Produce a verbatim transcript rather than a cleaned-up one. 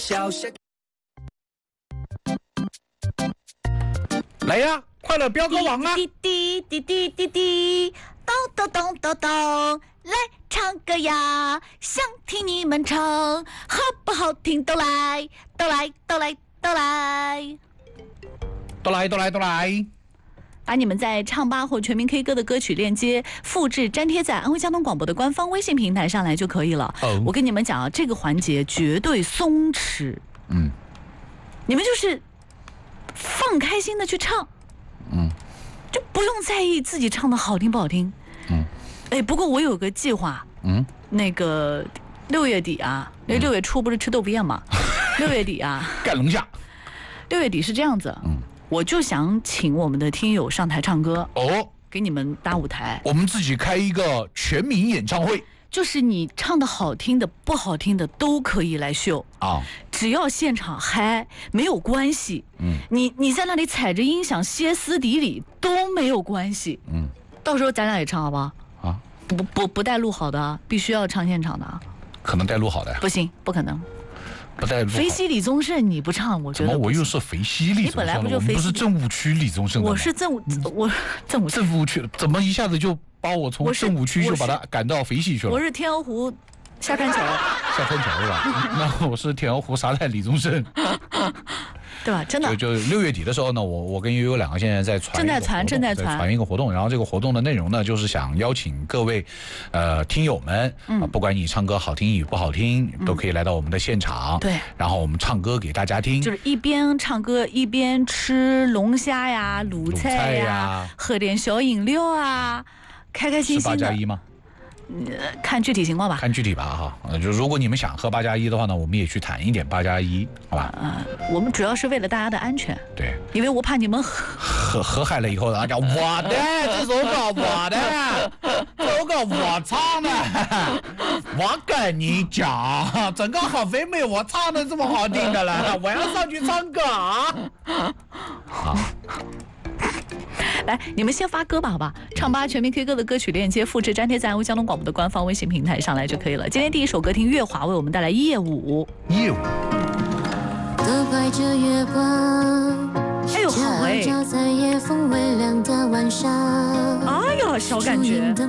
来呀，快乐飙歌王啊！ 滴滴滴滴滴滴，咚咚咚咚咚，来唱歌呀！想听你们唱，好不好听都来，都来，都来，都来， 都来，都来，都来！ 把你们在唱吧或全民 K 歌的歌曲链接复制粘贴在安徽交通广播的官方微信平台上来就可以了。 哦， 我跟你们讲啊，这个环节绝对松弛。 嗯， 你们就是放开心的去唱， 嗯， 就不用在意自己唱的好听不好听。 嗯， 哎，不过我有个计划， 嗯， 那个六月底啊，因为六月初不是吃豆腐宴嘛，六月底啊， 干龙虾。 六月底是这样子， 嗯， 我就想请我们的听友上台唱歌， 哦， 给你们搭舞台， 我们自己开一个全民演唱会就是你唱的好听的、不好听的都可以来秀啊， 只要现场嗨没有关系。 嗯， 你你在那里踩着音响歇斯底里都没有关系。 嗯， 到时候咱俩也唱好不好？ 啊， 不不不带录好的啊，必须要唱现场的啊。 可能带录好的呀？ 不行，不可能。 不带录好。 肥西李宗盛你不唱，我觉得怎么我又是肥西李宗盛了？ 你本来不就肥西我们不是政务区李宗盛的吗？ 我是政务，我政务区政务区，怎么一下子就把我从政务区就把他赶到肥西去了？ 我是天鹅湖下川桥， 下川桥是吧？那我是天鹅湖沙滩李宗盛。 对吧？真的， 就就六月底的时候呢，我我跟悠悠两个现在在传， 正在传，正在传， 传一个活动。然后这个活动的内容呢，就是想邀请各位，呃，听友们，嗯，不管你唱歌好听与不好听，都可以来到我们的现场， 对， 然后我们唱歌给大家听， 就是一边唱歌一边吃龙虾呀、卤菜呀，喝点小饮料啊，开开心心的。 是八加一吗？ 看具体情况吧， 看具体吧哈。呃，就如果你们想喝八加一的话呢，我们也去谈一点八加一，好吧？ 呃，我们主要是为了大家的安全。 对， 因为我怕你们喝喝嗨了以后，然后讲我的这首歌我的，这首歌我唱的，我跟你讲，整个合肥没有我唱的这么好听的了，我要上去唱歌啊！好。 来，你们先发歌吧，好吧？唱吧全民 K 歌的歌曲链接复制粘贴在安徽交通广播的官方微信平台上来就可以了。今天第一首歌听月华为我们带来夜舞。 夜舞。 都怀着月光， 哎呦好哎！ 照在夜风微凉的晚上。 哎呦，小感觉。